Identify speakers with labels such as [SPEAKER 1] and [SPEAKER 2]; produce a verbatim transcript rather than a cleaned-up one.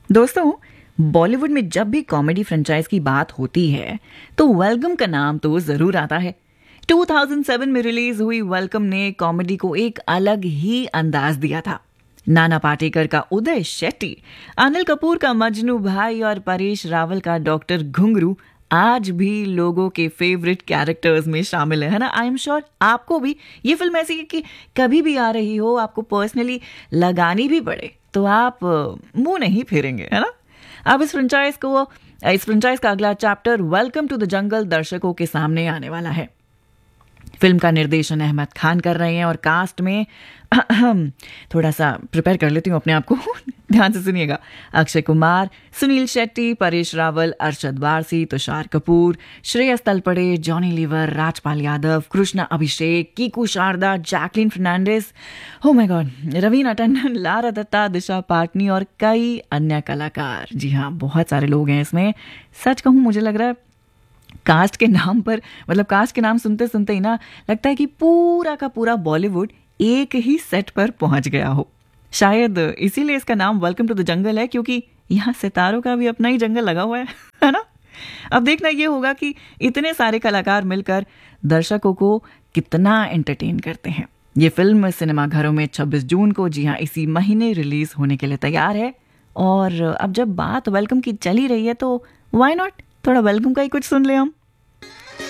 [SPEAKER 1] दोस्तों, बॉलीवुड में जब भी कॉमेडी फ्रेंचाइज की बात होती है तो वेलकम का नाम तो जरूर आता है। दो हज़ार सात में रिलीज हुई वेलकम ने कॉमेडी को एक अलग ही अंदाज दिया था। नाना पाटेकर का उदय शेट्टी, अनिल कपूर का मजनू भाई और परेश रावल का डॉक्टर घुंगरू आज भी लोगों के फेवरेट कैरेक्टर्स में शामिल है, है ना। आई एम श्योर आपको भी ये फिल्म ऐसी है कि कभी भी आ रही हो, आपको पर्सनली लगानी भी पड़े तो आप अ, मुंह नहीं फेरेंगे, है ना। अब इस फ्रेंचाइज को इस फ्रेंचाइज का अगला chapter welcome to the jungle दर्शकों के सामने आने वाला है। फिल्म का निर्देशन अहमद खान कर रहे हैं और कास्ट में थोड़ा सा प्रिपेयर कर लेती हूँ अपने आप को ध्यान से सुनिएगा। Akshay Kumar, Sunil Shetty, Paresh Rawal, Arshad Warsi, Tushar Kapoor, Shreyas Talpade, Johnny liver, Rajpal Yadav, Krishna Abhishek, Kiku Sharda, Jacqueline Fernandes, हो my God, Raveena Tandon, Lara Dutta, दिशा पाटनी और कई अन्य कलाकार। जी हाँ, बहुत सारे लोग हैं इसमें। सच कहूँ, मुझे लग रहा है कास्ट के नाम पर, मतलब कास्ट के नाम सुनते सुनते ही ना लगता है कि पूरा का पूरा बॉलीवुड एक ही सेट पर पहुंच गया हो। शायद इसीलिए इसका नाम वेलकम टू द जंगल है, क्योंकि यहाँ सितारों का भी अपना ही जंगल लगा हुआ है है ना। अब देखना ये होगा कि इतने सारे कलाकार मिलकर दर्शकों को कितना एंटरटेन करते हैं। ये फिल्म सिनेमाघरों में छब्बीस जून को, जी हाँ, इसी महीने रिलीज होने के लिए तैयार है। और अब जब बात वेलकम की चली रही है तो व्हाई नॉट थोड़ा वेलकम का ही कुछ सुन ले हम।